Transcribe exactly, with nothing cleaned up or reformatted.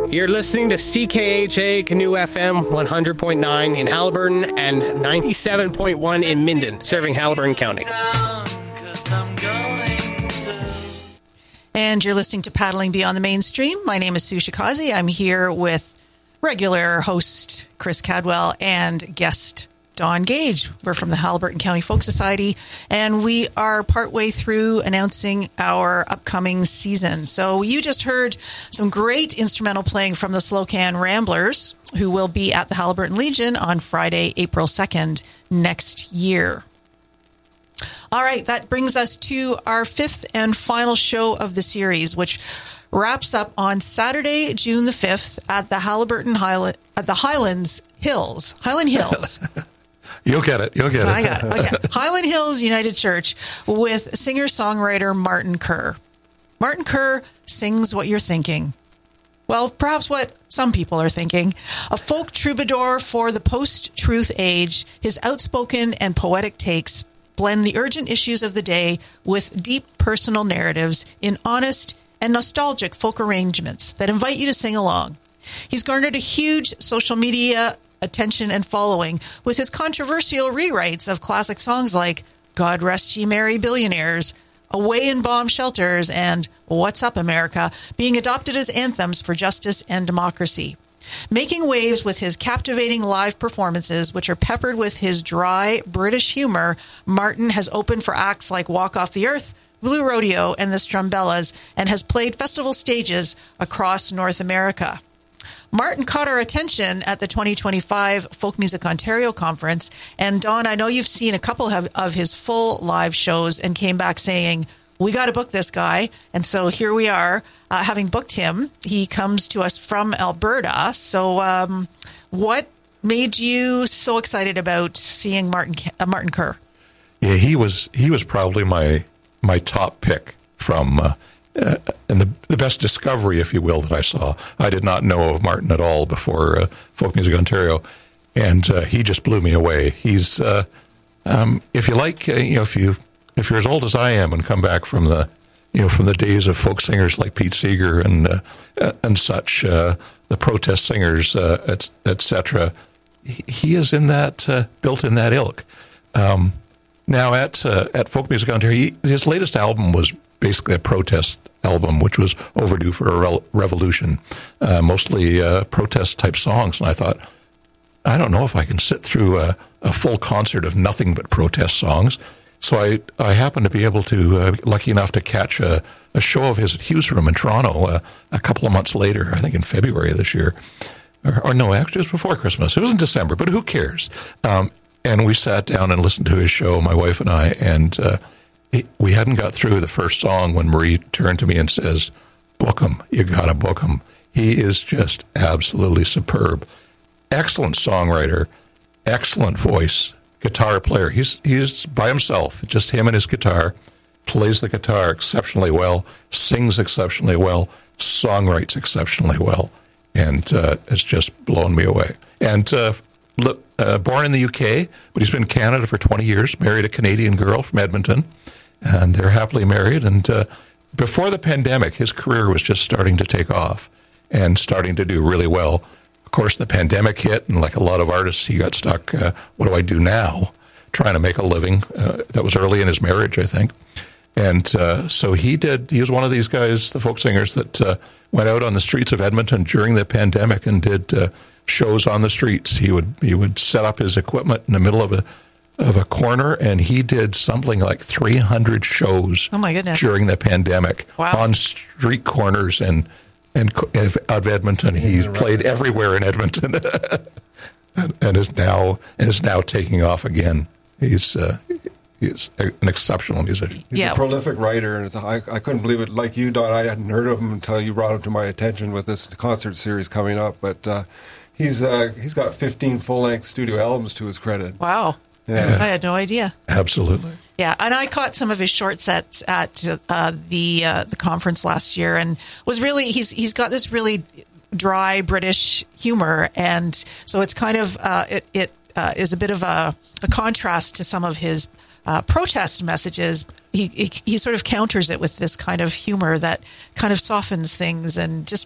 You're listening to C K H A Canoe F M one hundred point nine in Haliburton and ninety-seven point one in Minden, serving Haliburton County. And you're listening to Paddling Beyond the Mainstream. My name is Sue Shikazi. I'm here with regular host Chris Cadwell and guest Don Gage. We're from the Haliburton County Folk Society, and we are partway through announcing our upcoming season. So you just heard some great instrumental playing from the Slocan Ramblers, who will be at the Haliburton Legion on Friday, April second next year. All right, that brings us to our fifth and final show of the series, which wraps up on Saturday, June the fifth at the Haliburton Highland, at the Highlands Hills, Highland Hills. You'll get it. You'll get it. I got it. Okay. Highland Hills United Church with singer-songwriter Martin Kerr. Martin Kerr sings what you're thinking. Well, perhaps what some people are thinking. A folk troubadour for the post-truth age, his outspoken and poetic takes blend the urgent issues of the day with deep personal narratives in honest and nostalgic folk arrangements that invite you to sing along. He's garnered a huge social media attention and following with his controversial rewrites of classic songs like God Rest Ye Merry Billionaires, Away in Bomb Shelters, and What's Up America being adopted as anthems for justice and democracy. Making waves with his captivating live performances, which are peppered with his dry British humor, Martin has opened for acts like Walk Off the Earth, Blue Rodeo, and the Strumbellas, and has played festival stages across North America. Martin caught our attention at the twenty twenty-five Folk Music Ontario Conference. And Don, I know you've seen a couple of, of his full live shows and came back saying, we got to book this guy. And so here we are, uh, having booked him. He comes to us from Alberta. So um, what made you so excited about seeing Martin uh, Martin Kerr? Yeah, he was he was probably my my top pick from uh, uh, and the the best discovery, if you will, that I saw. I did not know of Martin at all before uh, Folk Music Ontario, and uh, he just blew me away. He's uh, um, if you like, uh, you know, if you if you're as old as I am and come back from the you know from the days of folk singers like Pete Seeger and uh, and such, uh, the protest singers, uh, et, et cetera. He, he is in that uh, built in that ilk. Um, now at uh, at Folk Music Ontario, he, his latest album was basically a protest album, which was overdue for a re- revolution, uh, mostly uh, protest-type songs. And I thought, I don't know if I can sit through a, a full concert of nothing but protest songs. So I, I happened to be able to, uh, lucky enough to catch a, a show of his at Hughes Room in Toronto uh, a couple of months later, I think in February of this year. Or, or no, actually it was before Christmas. It was in December, but who cares? Um, and we sat down and listened to his show, my wife and I, and uh, it, we hadn't got through the first song when Marie turned to me and says, book him, you gotta book him. He is just absolutely superb. Excellent songwriter, excellent voice, guitar player. He's he's by himself, just him and his guitar, plays the guitar exceptionally well, sings exceptionally well, songwrites exceptionally well, and uh, it's just blown me away. And uh, uh, born in the U K, but he's been in Canada for twenty years, married a Canadian girl from Edmonton, and they're happily married. And uh, before the pandemic, his career was just starting to take off and starting to do really well. Of course, the pandemic hit, and like a lot of artists, he got stuck. Uh, what do I do now? Trying to make a living. Uh, that was early in his marriage, I think. And uh, so he did. He was one of these guys, the folk singers, that uh, went out on the streets of Edmonton during the pandemic and did uh, shows on the streets. He would he would set up his equipment in the middle of a of a corner, and he did something like three hundred shows. Oh my goodness. During the pandemic, wow. On street corners and. And out of Edmonton, he's played everywhere in Edmonton, and, and is now and is now taking off again. He's uh, he's an exceptional musician. He's yeah. a prolific writer, and it's a, I, I couldn't believe it. Like you, Don, I hadn't heard of him until you brought him to my attention with this concert series coming up. But uh, he's uh, he's got fifteen full-length studio albums to his credit. Wow. Yeah. I had no idea. Absolutely. Yeah, and I caught some of his short sets at uh, the uh, the conference last year, and was really he's he's got this really dry British humor, and so it's kind of uh, it it uh, is a bit of a, a contrast to some of his uh, protest messages. He, he he sort of counters it with this kind of humor that kind of softens things and just